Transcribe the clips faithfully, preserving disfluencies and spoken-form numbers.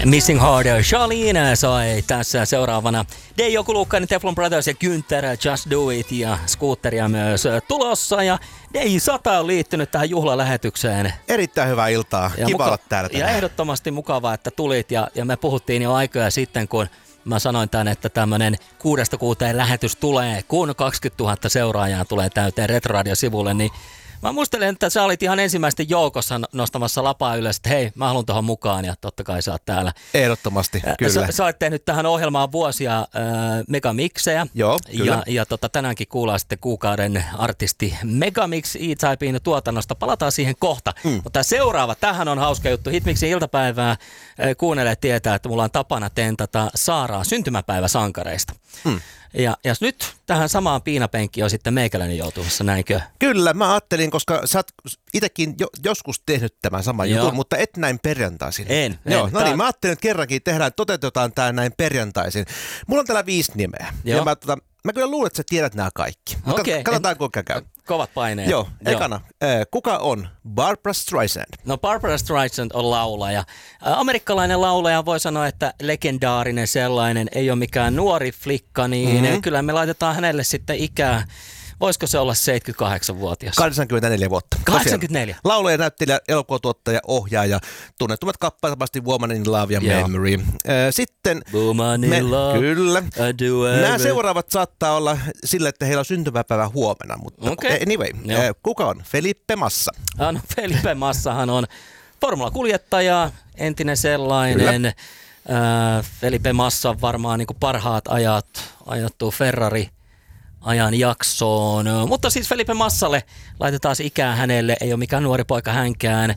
Missing Heart, Charlene sai tässä seuraavana. Deijo Kulukkainen, Teflon Brothers ja Günther, Just Do It ja Scooteria myös tulossa. Ja Dei sata on liittynyt tähän juhlalähetykseen. Erittäin hyvää iltaa, ja kiva muka- olla täällä tänään. Ja ehdottomasti mukavaa, että tulit ja, ja me puhuttiin jo aikoja sitten, kun mä sanoin tän, että tämmönen kuudesta kuuteen lähetys tulee, kun kaksikymmentätuhatta seuraajaa tulee täyteen Retroradio-sivulle, niin mä muistelen, että sä olit ihan ensimmäisten joukossa nostamassa lapaa ylös, että hei, mä haluan tuohon mukaan ja totta kai sä oot täällä. Ehdottomasti, kyllä. Sä, sä oot tehnyt tähän ohjelmaan vuosia äh, megamiksejä. Joo, kyllä. Ja, ja tota, tänäänkin kuullaan sitten kuukauden artisti Megamix E-Typin tuotannosta. Palataan siihen kohta. Mm. Mutta seuraava, tähän on hauska juttu. Hitmixin iltapäivää äh, kuunnelee tietää, että mulla on tapana tentata Saaraa syntymäpäiväsankareista. Mm. Ja, ja nyt tähän samaan piinapenkkiin on sitten meikäläinen joutumassa, näinkö? Kyllä, mä ajattelin, koska sä oot itsekin jo, joskus tehnyt tämän saman Joo. jutun, mutta et näin perjantaisin. En. Joo, en. no niin, mä ajattelin, että kerrankin tehdään, toteutetaan tää näin perjantaisin. Mulla on täällä viisi nimeä. Joo. Ja mä, tota, mä kyllä luulen, että sä tiedät nämä kaikki. Okei. Katsotaan, kuinka käy. Kovat paineet. Joo, ekana. Äh, kuka on Barbra Streisand? No Barbra Streisand on laulaja. Ä, amerikkalainen laulaja, voi sanoa, että legendaarinen sellainen, ei ole mikään nuori flikka, niin mm-hmm. kyllä me laitetaan hänelle sitten ikää. Voisiko se olla seitsemänkymmentäkahdeksanvuotias? kahdeksankymmentäneljä vuotta. kahdeksankymmentäneljä. Tosiaan, laulaja, näyttelijä, elokuvatuottaja, ohjaaja, tunnettumat kappaleet varmasti Woman in Love ja Joo. Memory. Äh, Sitten Woman in love, kyllä. I do Nämä every- seuraavat saattaa olla sillä, että heillä on syntymäpäivä huomenna, mutta Okei. anyway, Joo. äh, kuka on? Felipe Massa. No, Felipe Massahan on formulakuljettaja, entinen sellainen. Äh, Felipe Massa varmaan niin kuin parhaat ajat ajettuu Ferrari ajan jaksoon. Mutta siis Felipe Massalle laitetaan ikää hänelle, ei ole mikään nuori poika hänkään.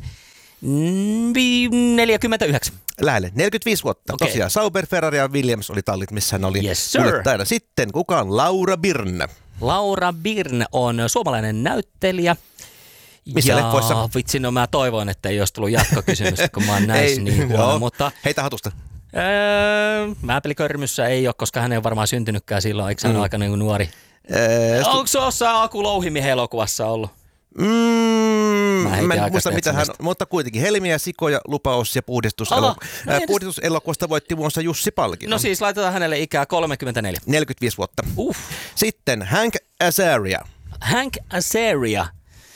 neljäkymmentäyhdeksän. Lähelle, neljäkymmentäviisi vuotta. Okei. Tosiaan Sauber, Ferrari ja Williams oli tallit, missä hän oli Yes, sir. yllättäjänä. Sitten kuka on Laura Birne? Laura Birne on suomalainen näyttelijä. Missä ja leffoissa? vitsi, no mä toivon, että ei olisi tullut jatkokysymystä, kun mä oon näissä Ei, niin huono. joo. Mutta Heitä hatusta. öö, Määpelikörmyssä ei ole, koska hän ei ole varmaan syntynytkään silloin, eikö hän Mm. ole aika niin kuin nuori? Äh, Onko se jossain Aku Louhimiehen elokuvassa ollut? Mm, Mä heitin mä en aika muista mitä hän, Stetsonista. mutta kuitenkin Helmiä, Sikoja, Lupaus ja Puhdistus. Aha, Elo, no äh, niin. Puhdistuselokuvasta voitti muun muassa Jussi Palkinnon. No siis laitetaan hänelle ikää kolmekymmentäneljä. neljäkymmentäviisi vuotta. Uff. Sitten Hank Azaria. Hank Azaria.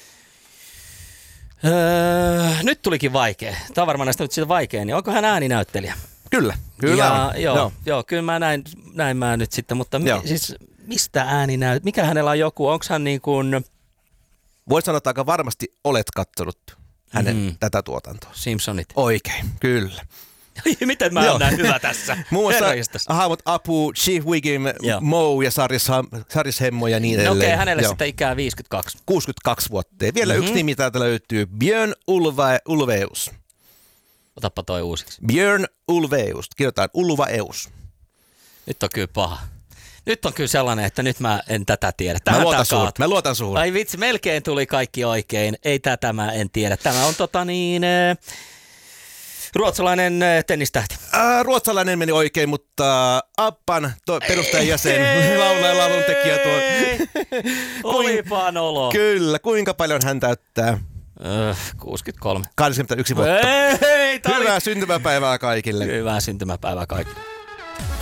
Öö, nyt tulikin vaikea. Tämä on varmaan näistä nyt siitä vaikea, niin onko hän ääninäyttelijä? Kyllä, kyllä ja, on. Joo, joo. joo, kyllä mä näin, näin mä nyt sitten, mutta mi, siis mistä ääni näyt? Mikä hänellä on joku? Onko hän niin kuin Voit sanoa, että aika varmasti olet kattonut hänen Mm. tätä tuotantoa. Simpsonit? Oikein, kyllä. Miten mä Joo. oon näin hyvä tässä? Muun Herra muassa jestas. hahmot Apu, Chief Wiggum, Joo. Moe ja Saris, Saris Hemmo ja niin No edelleen. okei, okay, hänelle Joo. sitten ikää viisikymmentäkaksi. kuusikymmentäkaksi vuotta. Ja vielä Mhm. yksi nimi täältä löytyy. Björn Ulva, Ulveus. Otappa toi uusiksi. Björn Ulveus. Kirjoitetaan Ulvaeus. Nyt on kyllä paha. Nyt on kyllä sellainen, että nyt mä en tätä tiedä. Mä Tähän luotan tää suhun. kaatuu. Mä luotan suhun. Ai vitsi, melkein tuli kaikki oikein. Ei tätä mä en tiedä. Tämä on tota niin... Äh, ruotsalainen äh, tennistähti. Äh, ruotsalainen meni oikein, mutta Appan perustajajäsen, laulaja ja lauluntekijä tuo. Olipa nolo. Kyllä, kuinka paljon hän täyttää? Öh, kuusikymmentäkolme. kaksikymmentäyksi vuotta. Ei, tää oli- Hyvää syntymäpäivää kaikille. Hyvää syntymäpäivää kaikille.